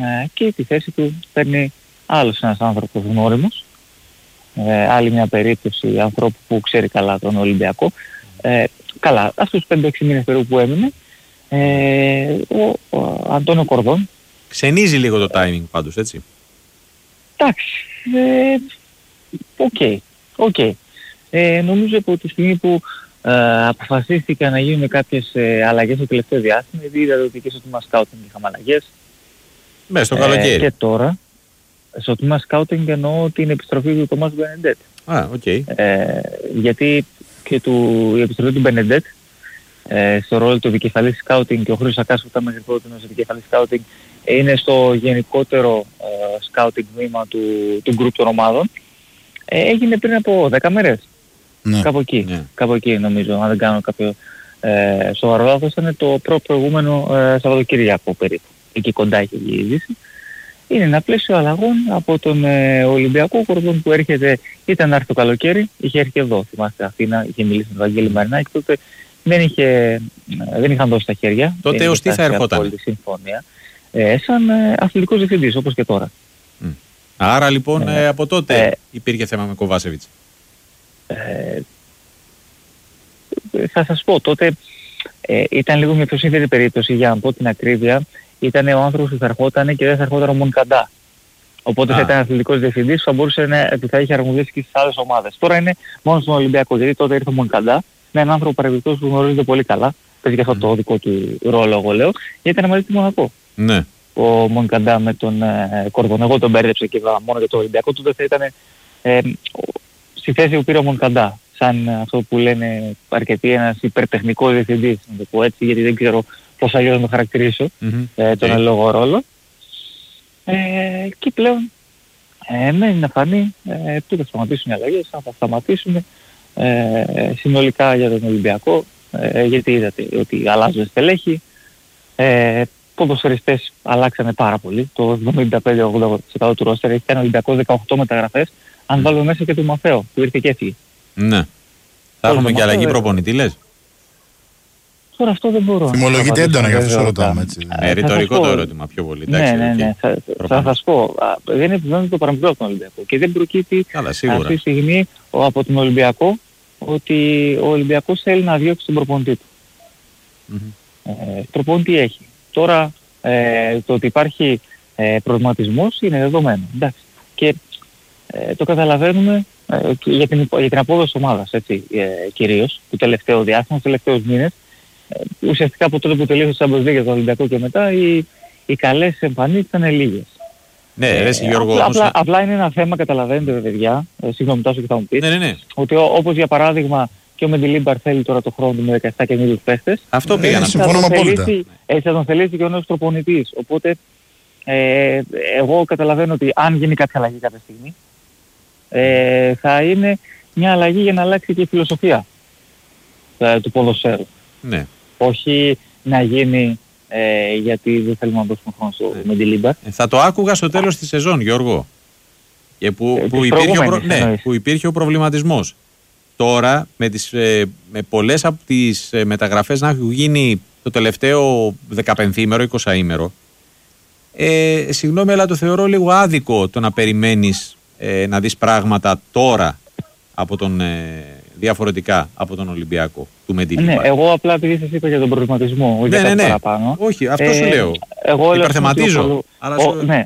και τη θέση του παίρνει άλλος ένας άνθρωπος γνώριμος, άλλη μια περίπτωση ανθρώπου που ξέρει καλά τον Ολυμπιακό. Καλά, αυτούς τους 5-6 μήνες περίπου που έμεινε, ο Αντώνιο Κορδόν. Ξενίζει λίγο το timing πάντως, έτσι. Εντάξει, οκ. Νομίζω από τη στιγμή που αποφασίστηκαν να γίνουν κάποιες αλλαγές στο τελευταίο διάστημα, επειδή είδατε ότι και στο τμήμα σκάουτινγκ είχαμε αλλαγές. Μέσα στο καλοκαίρι. Και τώρα, στο τμήμα σκάουτινγκ εννοώ την επιστροφή του Τομάς Μπενεντέτ. Γιατί και η επιστροφή του Μπενεντέτ στο ρόλο του επικεφαλής σκάουτινγκ και ο Χρήστος Ακάς που ήταν μέχρι τότε ως επικεφαλής σκάουτινγκ είναι στο γενικότερο σκάουτινγκ τμήμα του γκρουπ των ομάδων. Έγινε πριν από 10 μέρες. Ναι. Κάπου εκεί νομίζω, αν δεν κάνω κάποιο σοβαρό λάθος, ήταν το προηγούμενο Σαββατοκύριακο περίπου. Εκεί κοντά είχε γυρίσει. Είναι ένα πλαίσιο αλλαγών από τον Ολυμπιακό Κορδόν που έρχεται, ήταν να έρθει το καλοκαίρι, είχε έρθει εδώ, θυμάστε Αθήνα, είχε μιλήσει με τον Βαγγέλη Μαρινάκη, τότε δεν είχαν δώσει τα χέρια. Τότε ως τι θα ερχόταν. Συμφωνία, σαν αθλητικός διευθυντής, όπως και τώρα. Άρα λοιπόν από τότε υπήρχε θέμα με Κοβάσεβιτς. Θα σας πω, τότε ήταν λίγο μια πιο σύνθετη περίπτωση, για να πω την ακρίβεια. Ήταν ο άνθρωπος που θα ερχόταν και δεν θα ερχόταν ο Μονκαντά. Οπότε θα ήταν αθλητικός διευθυντής που θα μπορούσε θα είχε αρμοδιές και στις άλλες ομάδες. Τώρα είναι μόνο στον Ολυμπιακό, γιατί τότε ήρθε ο Μονκαντά με έναν άνθρωπο παρεμπιπτόντως που γνωρίζεται πολύ καλά. Παίζει και αυτό το δικό του ρόλο, εγώ λέω, γιατί ήταν μαζί του Μονακό. Ναι. Ο Μονκαντά με τον Κορδόν. Εγώ τον μπέρδεψα και μόνο για το Ολυμπιακό. Τότε θα ήταν στη θέση που πήρε ο Μονκαντά. Σαν αυτό που λένε αρκετοί, ένας υπερτεχνικός διευθυντής, να το πω έτσι, γιατί δεν ξέρω πώς αλλιώς να το χαρακτηρίσω τον λόγο ρόλο. Και πλέον μένει να φανεί που θα σταματήσουν οι αλλαγές, αν θα σταματήσουν συνολικά για τον Ολυμπιακό, γιατί είδατε ότι αλλάζουν στελέχη. Ποδοσφαιριστές αλλάξανε πάρα πολύ. Το 75-80% του ρόστερ έχει κάνει ο Ολυμπιακός 18 μεταγραφές, αν βάλουμε μέσα και τον Μαθαίο που ήρθε και έφυγε. Ναι. Θα έχουμε και αλλαγή προπονητή, λες? Τώρα αυτό δεν μπορώ. Θυμολογείται έντονα για αυτό το ρωτάμε, έτσι. Ρητορικό το ερώτημα πιο πολύ. Ναι. Θα σας πω. Δεν επιβεβαιώνεται το παραμικρό από τον Ολυμπιακό. Και δεν προκύπτει αυτή τη στιγμή από τον Ολυμπιακό ότι ο Ολυμπιακός θέλει να διώξει τον προπονητή του. Προπονητή έχει. Τώρα το ότι υπάρχει προβληματισμός είναι δεδομένο. Εντάξει. Και το καταλαβαίνουμε για την απόδοση ομάδας, έτσι, κυρίως, το τελευταίο διάστημα, τους τελευταίους μήνες. Ουσιαστικά από τότε που τελείωσε το Champions League για τον Ολυμπιακό και μετά, οι καλές εμφανίσεις ήταν λίγες. Ναι, Γιώργο. Απλά είναι ένα θέμα, καταλαβαίνετε παιδιά, συγγνώμη Τάσο και θα μου πεις, ναι. ότι όπως για παράδειγμα και ο Μεντιλίμπαρ θέλει τώρα το χρόνο του με 17 καινούριους παίχτες, αυτό πήγα συμφωνώ απόλυτα. Θα τον θελήσει και ο νέος προπονητής. Οπότε εγώ καταλαβαίνω ότι αν γίνει κάποια αλλαγή κάποια στιγμή, θα είναι μια αλλαγή για να αλλάξει και η φιλοσοφία του ποδοσφαίρου. Ναι. Όχι να γίνει γιατί δεν θέλουμε να δώσουμε χρόνο στο Μεντιλίμπαρ. Θα το άκουγα στο τέλος της σεζόν, Γιώργο. Και που υπήρχε ο προβληματισμός. Τώρα με πολλές από τις μεταγραφές να έχουν γίνει το τελευταίο 15ήμερο, 20ήμερο, συγγνώμη, αλλά το θεωρώ λίγο άδικο το να περιμένεις να δεις πράγματα τώρα από διαφορετικά από τον Ολυμπιακό του Μεντιλίμπαρ. Ναι, εγώ απλά επειδή σας είπα για τον προβληματισμό, όχι για κάτι παραπάνω. Όχι, αυτό σου λέω. Εγώ υπερθεματίζω. Ναι.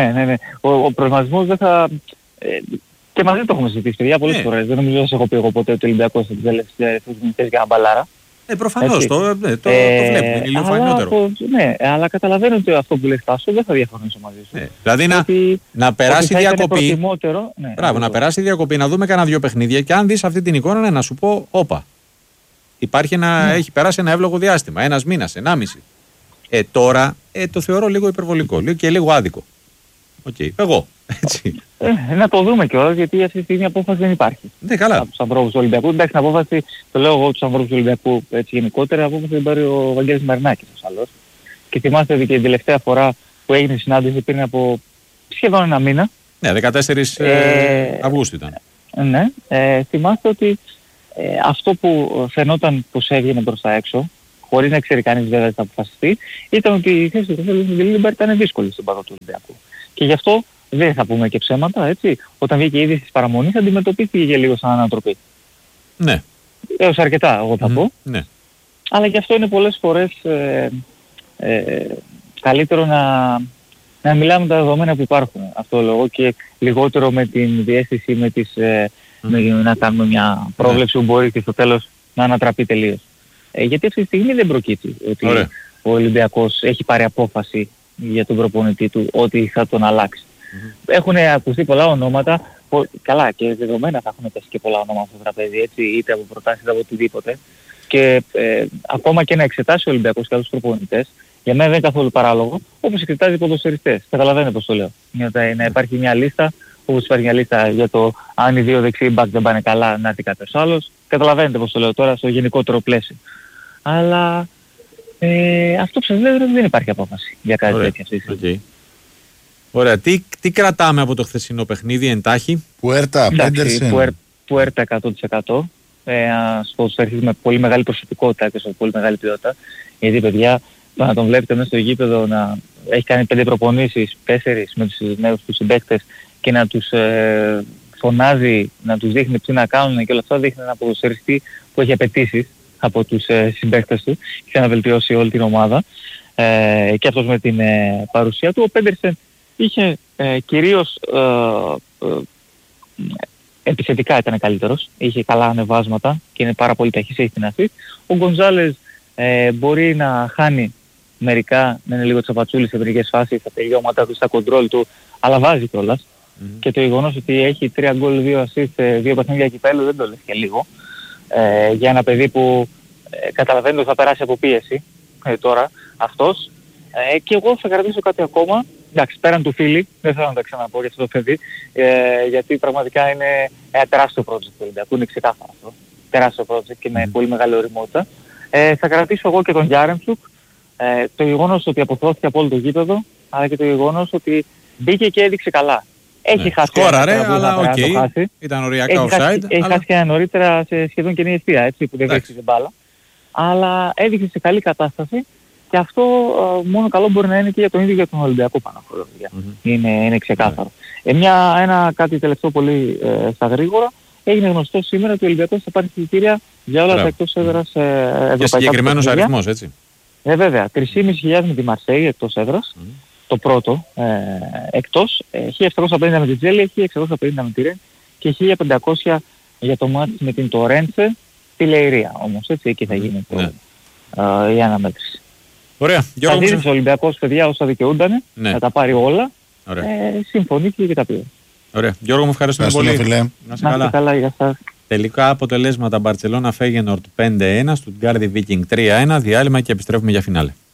Ο προβληματισμός δεν θα... Και μαζί το έχουμε συζητήσει παιδιά πολλές φορές. Δεν νομίζω να σας έχω πει εγώ ποτέ ότι ο Ολυμπιακός θα τελευταίες για ένα μπαλάρα. Προφανώς, το βλέπουμε, είναι λίγο φανερότερο. Ναι, αλλά καταλαβαίνω ότι αυτό που λες Τάσο δεν θα διαφωνήσω μαζί σου. Δηλαδή να περάσει διακοπή, να περάσει διακοπή, να δούμε κανένα 2 παιχνίδια και αν δεις αυτή την εικόνα να σου πω, όπα, έχει περάσει ένα εύλογο διάστημα, 1 μήνας, 1,5. Τώρα το θεωρώ λίγο υπερβολικό και λίγο άδικο. Εγώ. Έτσι. Να το δούμε κιόλας, γιατί αυτή τη στιγμή απόφαση δεν υπάρχει. Ναι, καλά. Από τους ανθρώπους του Ολυμπιακού. Εντάξει, την απόφαση, το λέω εγώ τους ανθρώπους του Ολυμπιακού έτσι γενικότερα, απόφαση δεν πάρει ο Βαγγέλης Μαρινάκης ως άλλος. Και θυμάστε ότι και την τελευταία φορά που έγινε η συνάντηση πριν από σχεδόν 1 μήνα. Ναι, 14 Αυγούστου ήταν. Ναι, θυμάστε ότι αυτό που φαινόταν πως έβγαινε προς τα έξω, χωρίς να ξέρει κανείς βέβαια τι θα αποφασιστεί, ήταν ότι η θέση του Κωνσταντέλου Λίλιμπερ ήταν δύσκολη στον πάγκο του Ολυμπιακού. Και γι' αυτό δεν θα πούμε και ψέματα, έτσι. Όταν βγήκε η είδηση της παραμονής, αντιμετωπίστηκε λίγο σαν ανατροπή. Ναι. Έως αρκετά, εγώ θα πω. Ναι. Αλλά γι' αυτό είναι πολλές φορές καλύτερο να μιλάμε τα δεδομένα που υπάρχουν. Αυτό λόγο και λιγότερο με την διαίσθηση, να κάνουμε μια πρόβλεψη που μπορεί και στο τέλος να ανατραπεί τελείως. Γιατί αυτή τη στιγμή δεν προκύπτει ότι ο Ολυμπιακός έχει πάρει απόφαση για τον προπονητή του ότι θα τον αλλάξει. Έχουν ακουστεί πολλά ονόματα, καλά και δεδομένα θα έχουν πέσει και πολλά ονόματα στο τραπέζι, έτσι, είτε από προτάσεις είτε από οτιδήποτε. Και ακόμα και να εξετάσει ο Ολυμπιακός και άλλους προπονητές, για μένα δεν είναι καθόλου παράλογο, όπως εξετάζει οι ποδοσφαιριστές. Καταλαβαίνετε πώς το λέω. Να υπάρχει μια λίστα, όπως υπάρχει μια λίστα για το αν οι δύο δεξιοί μπακ δεν πάνε καλά, να έρθει κάποιος άλλος. Καταλαβαίνετε πώς το λέω τώρα στο γενικότερο πλαίσιο. Αλλά αυτό που σας λέω δεν υπάρχει απόφαση για κάτι τέτοιο αυτή τη στιγμή. Ωραία. Τι κρατάμε από το χθεσινό παιχνίδι εντάχει? Πουέρτα 100%. Ένας ποδοσφαιριστής με πολύ μεγάλη προσωπικότητα και σε πολύ μεγάλη ποιότητα. Γιατί παιδιά, να τον βλέπετε μέσα στο γήπεδο να έχει κάνει 5 προπονήσεις, 4 με τους νέους τους συμπαίκτες και να τους φωνάζει, να τους δείχνει τι να κάνουν και όλα αυτά, δείχνει ένα ποδοσφαιριστή που έχει απαιτήσεις από τους συμπαίκτες του και να βελτιώσει όλη την ομάδα. Και αυτός με την παρουσία του. Ο Πέντερσεν είχε κυρίως επιθετικά ήταν καλύτερος, είχε καλά ανεβάσματα και είναι πάρα πολύ ταχύς, έχει την αυτή. Ο Γκονζάλες μπορεί να χάνει μερικά, να είναι λίγο τσαπατσούλης σε μερικές φάσεις, στα τελειώματα του, στα κοντρόλ του, αλλά βάζει κιόλας. Και το γεγονός ότι έχει 3 γκολ, 2 assist, 2 παιχνίδια κυπέλλου δεν το λες και λίγο. Για ένα παιδί που καταλαβαίνει ότι θα περάσει από πίεση τώρα αυτός. Και εγώ θα κρατήσω κάτι ακόμα. Εντάξει, πέραν του φίλη, δεν θέλω να τα ξαναπώ για αυτό το παιδί, γιατί πραγματικά είναι ένα τεράστιο project του Ολυμπιακού, είναι ξεκάθαρο αυτό. Τεράστιο project και με πολύ μεγάλη ωριμότητα. Θα κρατήσω εγώ και τον Γιάρεμτσουκ, το γεγονός ότι αποθρώθηκε από όλο το γήπεδο, αλλά και το γεγονός ότι μπήκε και έδειξε καλά. Έχει χάσει αλλά ήταν οριακά offside. Έχει χάσει και ένα νωρίτερα σε σχεδόν καινή ευθεία, έτσι, που δεν βρίσκησε μπάλα. Αλλά έδειξε σε καλή κατάσταση. Και αυτό μόνο καλό μπορεί να είναι και για τον ίδιο για τον Ολυμπιακό πάνω από είναι ξεκάθαρο. Ένα κάτι τελευταίο πολύ στα γρήγορα. Έγινε γνωστό σήμερα ότι ο Ολυμπιακός θα πάρει εισιτήρια για όλα τα εκτός έδρας ευρωπαϊκά. Και συγκεκριμένος αριθμός, έτσι. Βέβαια. 3.500 με τη Μαρσέη εκτός έδρας. Το πρώτο εκτός. 1.750 με την Τζέλη, 1.650 με τη Ρεν και 1.500 για το μάτι με την Τορέντσε στη Λεϊρία όμως. Έτσι, εκεί θα γίνει η αναμέτρηση. Ωραία. Θα δίνει ο Ολυμπιακός, παιδιά, όσα δικαιούντανε, θα τα πάρει όλα. Συμφωνήθηκε και τα πήρε. Ωραία. Γιώργο, μου ευχαριστούμε πολύ. Να είστε καλά, για σας. Τελικά αποτελέσματα: Μπαρτσελώνα Φέγενορντ 5-1, Στουτγκάρδι Βίκινγκ 3-1, διάλειμμα και επιστρέφουμε για φινάλε.